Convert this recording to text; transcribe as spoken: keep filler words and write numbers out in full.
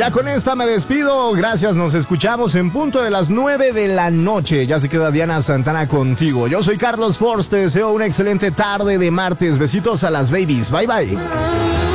ya con esta me despido. Gracias, nos escuchamos en punto de las nueve de la noche. Ya se queda Diana Santana contigo. Yo soy Carlos Force, te deseo una excelente tarde de martes. Besitos a las babies. Bye, bye.